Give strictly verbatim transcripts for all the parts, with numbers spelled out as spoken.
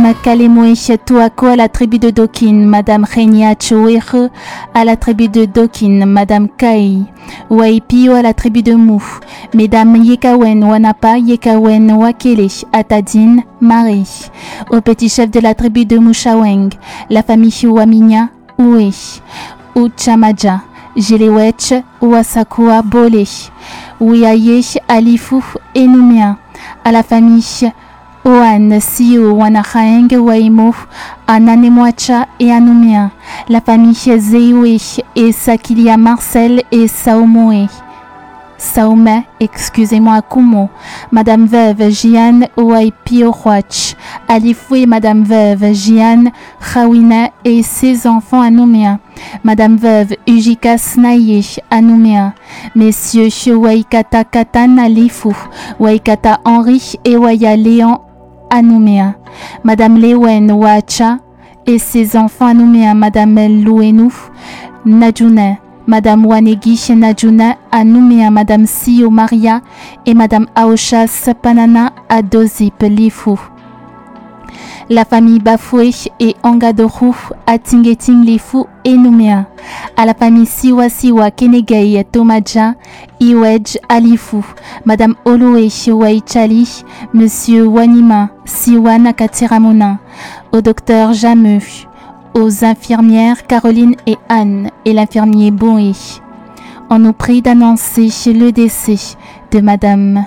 Madame Kalemoe Tuako à la tribu de Dokin, Madame Renia Chouere à la tribu de Dokin, Madame Kai Waipio à la tribu de Mou, Mesdames Yekawen Wanapa, Yekawen Wakele, Atadine, Marie, au petit chef de la tribu de Mouchaweng, la famille Waminya, Oué, Uchamaja, Jelewech, Wasakua Bole, Ouyaye, Alifu et Noumia, à la famille Oan, Sio, Wanahaeng, Waimo, Ananemwacha et Anoumia, la famille Zeoué et Sakilia Marcel et Saomoé. Saome, excusez-moi, Kumo, Madame Veuve, Jiane, Ouaipiohuach, Alifou et Madame Veuve, Jiane, Khawina et ses enfants à Nouméa, Madame Veuve, Ujika Snaye à Nouméa, Messieurs Waikata Katan Alifou, Waikata Henri et Waya Léon à Nouméa, Madame Lewen Wacha et ses enfants à Nouméa, Madame Louenou, Nadjouna, Madame Wanegi Najuna à Nouméa, Madame Sio Maria et Madame Aochas Panana à Dozip Lifou. La famille Bafoué et Angadoru à Tingeting Lifou et Nouméa. À la famille Siwa Siwa Kenegay Tomadja Iwej Alifou. Madame Oloé Waichali, Monsieur Wanima Siwa Nakatiramuna. Au docteur Jameux, aux infirmières Caroline et Anne et l'infirmier Boé. On nous prie d'annoncer le décès de Madame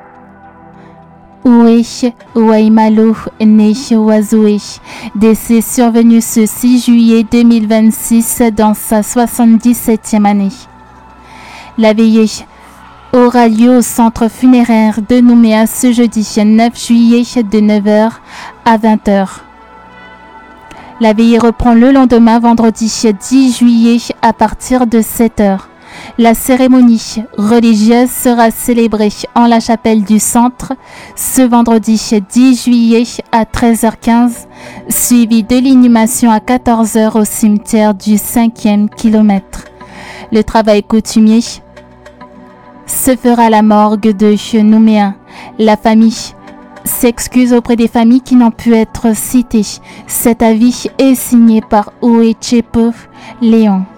Oué Waimalo née Wazoué, décès survenu ce six juillet deux mille vingt-six dans sa soixante-dix-septième année. La veillée aura lieu au centre funéraire de Nouméa ce jeudi neuf juillet de neuf heures à vingt heures. La veillée reprend le lendemain, vendredi dix juillet, à partir de sept heures. La cérémonie religieuse sera célébrée en la chapelle du centre ce vendredi dix juillet à treize heures quinze, suivie de l'inhumation à quatorze heures au cimetière du cinquième kilomètre. Le travail coutumier se fera à la morgue de Nouméa. La famille s'excuse auprès des familles qui n'ont pu être citées. Cet avis est signé par Ouechepe Léon.